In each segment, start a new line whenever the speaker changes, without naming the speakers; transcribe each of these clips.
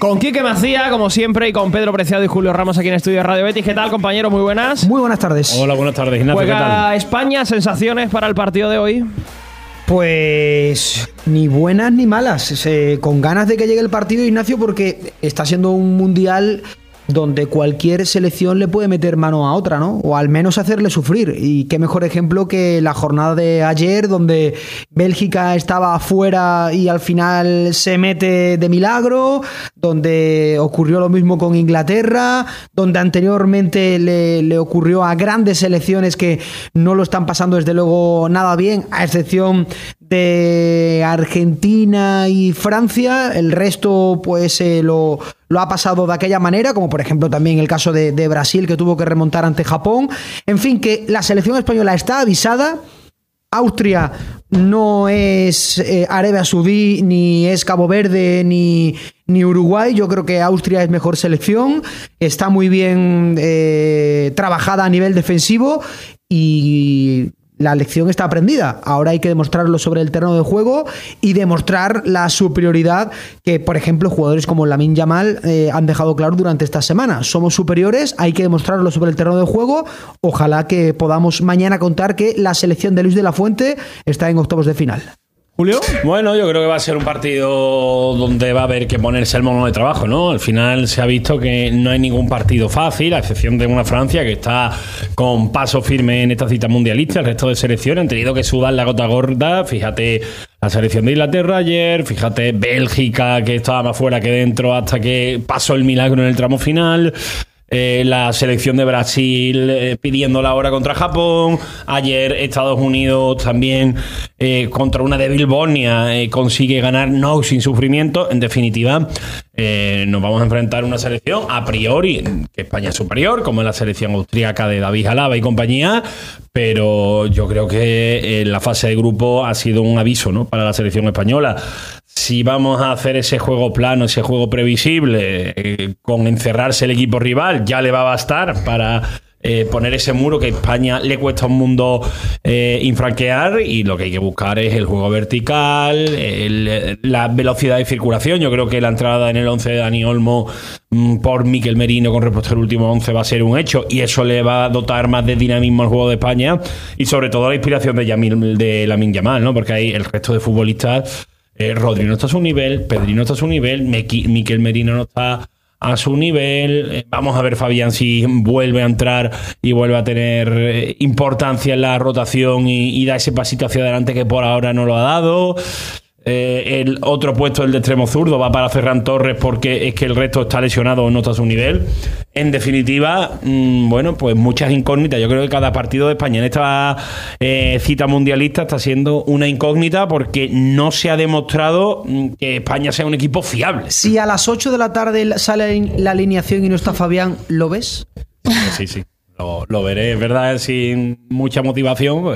Con Quique Macía, como siempre, y con Pedro Preciado y Julio Ramos aquí en Estudio de Radio Betis. ¿Qué tal, compañero? Muy buenas.
Muy buenas tardes.
Hola, buenas tardes, Ignacio.
¿Juega
¿qué tal?
España? ¿Sensaciones para el partido de hoy?
Pues ni buenas ni malas. Con ganas de que llegue el partido, Ignacio, porque está siendo un mundial donde cualquier selección le puede meter mano a otra, ¿no? O al menos hacerle sufrir. Y qué mejor ejemplo que la jornada de ayer, donde Bélgica estaba afuera y al final se mete de milagro, donde ocurrió lo mismo con Inglaterra, donde anteriormente le ocurrió a grandes selecciones que no lo están pasando desde luego nada bien, a excepción de Argentina y Francia. El resto pues lo ha pasado de aquella manera, como por ejemplo también el caso de Brasil, que tuvo que remontar ante Japón. En fin, que la selección española está avisada. Austria no es Arabia Saudí, ni es Cabo Verde, ni Uruguay. Yo creo que Austria es mejor selección, está muy bien trabajada a nivel defensivo y la lección está aprendida. Ahora hay que demostrarlo sobre el terreno de juego y demostrar la superioridad que, por ejemplo, jugadores como Lamine Yamal han dejado claro durante esta semana. Somos superiores, hay que demostrarlo sobre el terreno de juego. Ojalá que podamos mañana contar que la selección de Luis de la Fuente está en octavos de final.
¿Julio?
Bueno, yo creo que va a ser un partido donde va a haber que ponerse el mono de trabajo, ¿no? Al final se ha visto que no hay ningún partido fácil, a excepción de una Francia que está con paso firme en esta cita mundialista. El resto de selecciones han tenido que sudar la gota gorda. Fíjate la selección de Inglaterra ayer, fíjate Bélgica, que estaba más fuera que dentro hasta que pasó el milagro en el tramo final. La selección de Brasil pidiendo la hora contra Japón. Ayer Estados Unidos también contra una débil Bosnia consigue ganar no sin sufrimiento. En definitiva, nos vamos a enfrentar a una selección a priori que España es superior, como es la selección austríaca de David Alaba y compañía, pero yo creo que la fase de grupo ha sido un aviso, ¿no?, para la selección española. Si vamos a hacer ese juego plano, ese juego previsible, con encerrarse el equipo rival, ya le va a bastar para poner ese muro que a España le cuesta un mundo infranquear, y lo que hay que buscar es el juego vertical, la velocidad de circulación. Yo creo que la entrada en el 11 de Dani Olmo por Mikel Merino con respecto al último 11 va a ser un hecho, y eso le va a dotar más de dinamismo al juego de España, y sobre todo la inspiración de Lamine Yamal, ¿no? Porque hay el resto de futbolistas. Rodri no está a su nivel, Pedri no está a su nivel, Mikel Merino no está a su nivel. Vamos a ver Fabián si vuelve a entrar y vuelve a tener importancia en la rotación y da ese pasito hacia adelante que por ahora no lo ha dado. El otro puesto, el de extremo zurdo, va para Ferran Torres, porque es que el resto está lesionado o no está a su nivel. En definitiva, bueno, pues muchas incógnitas. Yo creo que cada partido de España en esta cita mundialista está siendo una incógnita, porque no se ha demostrado que España sea un equipo fiable.
Si a las 8 de la tarde sale la alineación y no está Fabián, ¿lo ves?
Sí. Lo veré, es verdad, sin mucha motivación.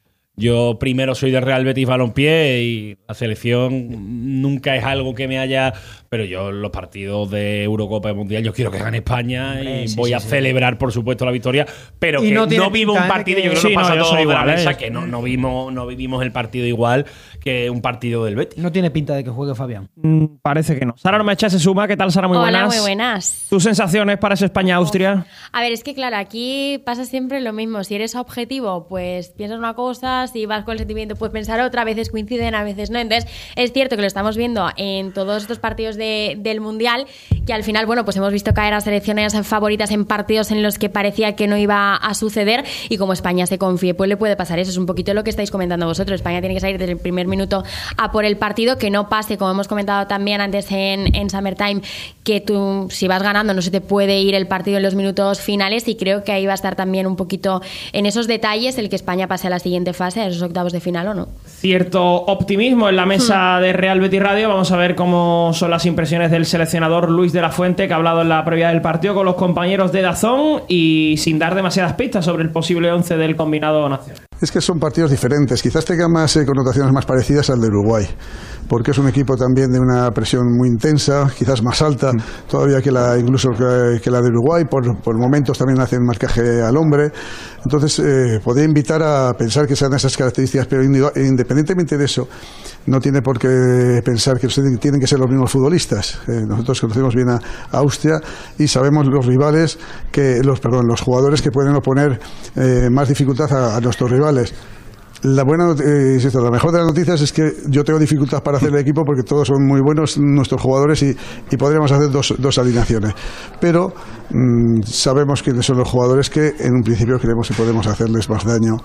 Yo primero soy de Real Betis Balompié y la selección nunca es algo que me haya... Pero yo los partidos de Eurocopa y Mundial, yo quiero que gane España y voy a celebrar, por supuesto, la victoria, pero y que no vivo un partido, yo creo que nos pasa a todos de la mesa, que no vivimos el partido igual que un partido del Betis.
No tiene pinta de que juegue Fabián.
Parece que no. Sara Ormecha se suma. ¿Qué tal, Sara? Muy buenas.
Hola, muy buenas.
¿Tus sensaciones para ese España-Austria?
A ver, es que claro, aquí pasa siempre lo mismo. Si eres objetivo, pues piensas una cosa, si vas con el sentimiento, pues pensar otra. A veces coinciden, a veces no. Entonces, es cierto que lo estamos viendo en todos estos partidos del Mundial, que al final, bueno, pues hemos visto caer a selecciones favoritas en partidos en los que parecía que no iba a suceder, y como España se confíe, pues le puede pasar eso. Es un poquito lo que estáis comentando vosotros. España tiene que salir desde el primer minuto a por el partido, que no pase, como hemos comentado también antes en Summertime, que tú, si vas ganando, no se te puede ir el partido en los minutos finales, y creo que ahí va a estar también un poquito en esos detalles el que España pase a la siguiente fase, a esos octavos de final o no.
Cierto optimismo en la mesa de Real Betis Radio. Vamos a ver cómo son las impresiones del seleccionador Luis de la Fuente, que ha hablado en la previa del partido con los compañeros de DAZN y sin dar demasiadas pistas sobre el posible 11 del combinado nacional.
Es que son partidos diferentes, quizás tengan más connotaciones más parecidas al de Uruguay, porque es un equipo también de una presión muy intensa, quizás más alta todavía que incluso que la de Uruguay, por momentos también hacen marcaje al hombre. Entonces, podría invitar a pensar que sean esas características, pero independientemente de eso, no tiene por qué pensar que tienen que ser los mismos futbolistas. Nosotros conocemos bien a Austria y sabemos los rivales los jugadores que pueden oponer más dificultad a nuestros rivales. La mejor de las noticias es que yo tengo dificultad para hacer el equipo porque todos son muy buenos nuestros jugadores y podríamos hacer dos alineaciones. Pero sabemos quiénes son los jugadores que en un principio creemos que podemos hacerles más daño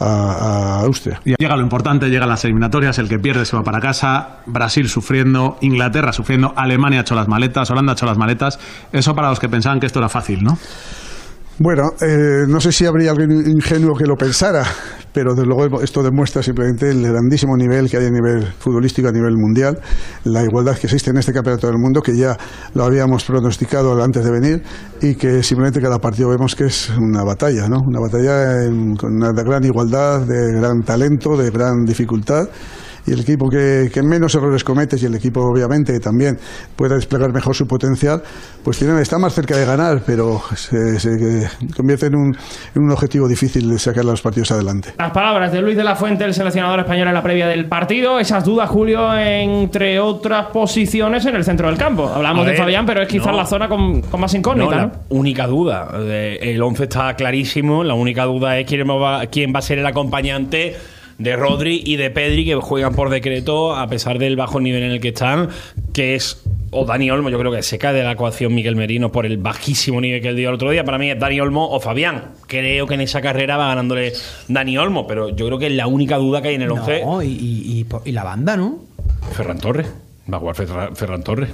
a Austria.
Y llega lo importante, llegan las eliminatorias, el que pierde se va para casa, Brasil sufriendo, Inglaterra sufriendo, Alemania ha hecho las maletas, Holanda ha hecho las maletas. Eso para los que pensaban que esto era fácil, ¿no?
Bueno, no sé si habría alguien ingenuo que lo pensara, pero desde luego esto demuestra simplemente el grandísimo nivel que hay a nivel futbolístico, a nivel mundial, la igualdad que existe en este campeonato del mundo, que ya lo habíamos pronosticado antes de venir y que simplemente cada partido vemos que es una batalla, ¿no? Una batalla con una gran igualdad, de gran talento, de gran dificultad. Y el equipo que menos errores cometes y el equipo obviamente que también pueda desplegar mejor su potencial, pues está más cerca de ganar, pero se convierte en un objetivo difícil de sacar los partidos adelante.
Las palabras de Luis de la Fuente, el seleccionador español, en la previa del partido. Esas dudas, Julio, entre otras posiciones en el centro del campo. Hablamos de Fabián, pero es quizás la zona con más incógnita, ¿no?
La única duda, el 11 está clarísimo, la única duda es quién va a ser el acompañante de Rodri y de Pedri, que juegan por decreto a pesar del bajo nivel en el que están, que es o Dani Olmo. Yo creo que se cae de la ecuación Miguel Merino por el bajísimo nivel que él dio el otro día. Para mí es Dani Olmo o Fabián. Creo que en esa carrera va ganándole Dani Olmo, pero yo creo que es la única duda que hay en el 11.
No, y la banda, ¿no?
Ferran Torres. Va a jugar Ferran Torres.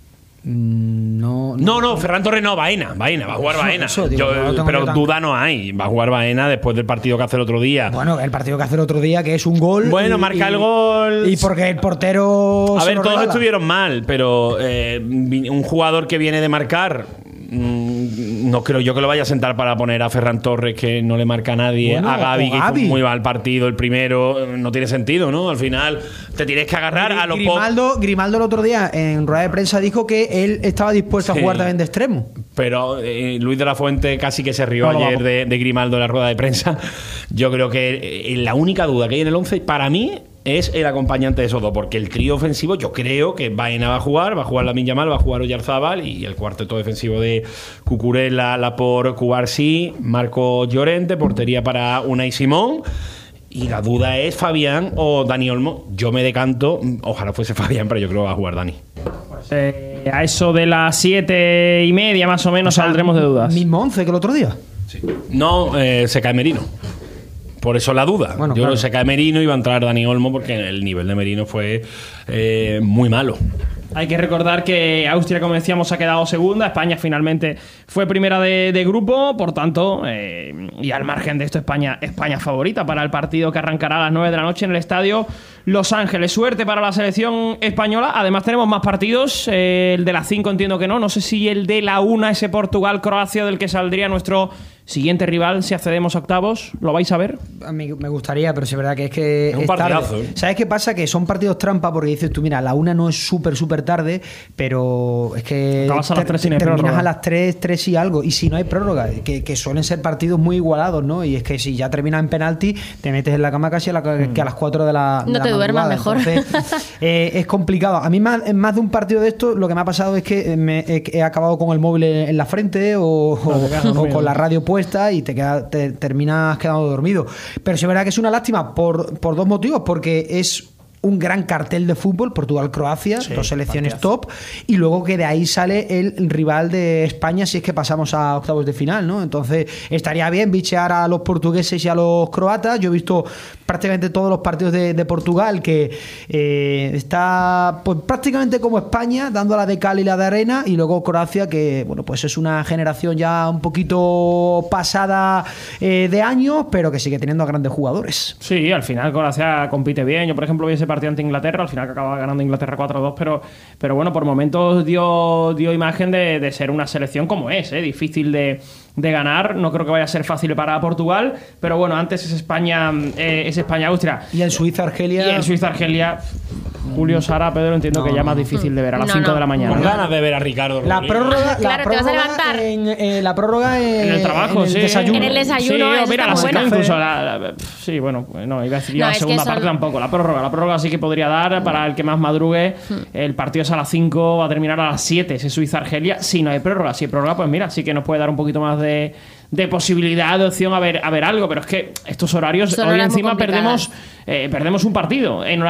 No,
Ferran Torres no, Baena, va a jugar Baena. Pero
tan...
duda no hay, va a jugar Baena después del partido que hace el otro día.
Bueno, el partido que hace el otro día, que es un gol.
Bueno, marca el gol.
Y porque el portero.
A ver, todos estuvieron mal, pero un jugador que viene de marcar. No creo yo que lo vaya a sentar para poner a Ferran Torres, que no le marca a nadie, a Gavi, que hizo muy mal partido el primero. No tiene sentido, ¿no? Al final te tienes que agarrar a los
Grimaldo el otro día en rueda de prensa dijo que él estaba dispuesto a jugar también de extremo.
Pero Luis de la Fuente casi que se rió ayer de Grimaldo en la rueda de prensa. Yo creo que la única duda que hay en el 11 para mí es el acompañante de esos dos, porque el trío ofensivo yo creo que Baena va a jugar Lamine Yamal, va a jugar Oyarzábal, y el cuarteto defensivo de Cucurella, Laporte, Cubarsí, Marco Llorente, portería para Unai Simón. Y la duda es Fabián o Dani Olmo. Yo me decanto, ojalá fuese Fabián, pero yo creo que va a jugar Dani.
A eso de las 7:30 más o menos saldremos de dudas.
Mismo 11 que el otro día.
Sí. No, se cae Merino. Por eso la duda.
Bueno,
yo creo que se cae Merino y va a entrar Dani Olmo, porque el nivel de Merino fue muy malo.
Hay que recordar que Austria, como decíamos, ha quedado segunda. España finalmente fue primera de grupo. Por tanto, y al margen de esto, España favorita para el partido que arrancará a las 9 de la noche en el estadio Los Ángeles. Suerte para la selección española. Además tenemos más partidos. El de las 5 entiendo que no. No sé si el de la 1, ese Portugal-Croacia, del que saldría nuestro siguiente rival si accedemos a octavos. ¿Lo vais a ver?
A mí me gustaría, pero es verdad que es que
es un partidazo,
tarde. ¿Sabes qué pasa? Que son partidos trampa, porque dices tú, mira, la 1 no es súper tarde, pero es que
acabas a las 3 sin
terminas
prórroga.
a las 3 y algo, y si no hay prórroga, que suelen ser partidos muy igualados, ¿no? Y es que si ya terminas en penalti, te metes en la cama casi que a las 4 de la
No te duermas mejor.
Entonces, es complicado. A mí más de un partido de esto, lo que me ha pasado es que he acabado con el móvil en la frente o con la radio puesta y te terminas quedando dormido. Pero sí es verdad que es una lástima por dos motivos, porque es un gran cartel de fútbol, Portugal-Croacia, dos selecciones top, y luego que de ahí sale el rival de España si es que pasamos a octavos de final, ¿no? Entonces estaría bien bichear a los portugueses y a los croatas. Yo he visto prácticamente todos los partidos de Portugal, que está pues prácticamente como España, dando la de cal y la de arena, y luego Croacia, que bueno, pues es una generación ya un poquito pasada de años, pero que sigue teniendo a grandes jugadores.
Sí, al final Croacia compite bien. Yo, por ejemplo, vi ese partido ante Inglaterra, al final que acaba ganando Inglaterra 4-2, pero bueno, por momentos dio imagen de ser una selección como es, difícil de ganar. No creo que vaya a ser fácil para Portugal, pero bueno, antes es España-Austria.
Y el Suiza-Argelia.
Y el Suiza-Argelia, Julio, Sara, Pedro, entiendo que ya más difícil de ver a las 5 de la mañana.
Con ganas de ver a Ricardo.
La
Rodríguez.
prórroga,
Claro, te vas a levantar.
la prórroga
En el trabajo,
en el
sí.
desayuno.
En el desayuno,
Sí,
eso
mira,
está
la
muy
sección
bueno.
incluso sí, bueno, no, iba a decir yo
No,
la
es que
segunda
son-
parte tampoco. La prórroga sí que podría dar para el que más madrugue. El partido es a las 5, va a terminar a las 7, ese Suiza-Argelia. Si no hay prórroga, si hay prórroga, pues mira, sí que nos puede dar un poquito más de posibilidad, de opción a ver algo, pero es que estos horarios,
Son
hoy
horas muy
encima
complicadas.
perdemos un partido en